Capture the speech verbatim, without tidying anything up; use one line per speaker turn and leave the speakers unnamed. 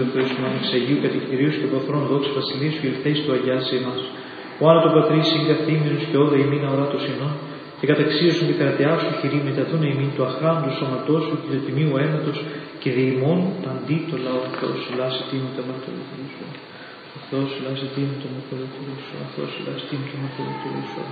Κύριε Θεός ημών, εξ Αγίου κατηχειρίου και αποθρών δόξα βασιλείου και ελθέης του αγιάσει εμάς. Ο άνω των πατρίς συγκαθήμενος και όδα ημίν αορά το συνόν, και καταξίωσον και κρατεάσου χειρή μεταδούν ημίν του αχράντου σώματός σου και του τιμίου αίματος και διημών παντί το λαό. Θεός λάσε τίμητα μαρτυρητήρου σου. Θεός λάσε τίμητα μαρτυρητήρου σου. Θεός λάσε τίμητα μαρτυρητήρου σου.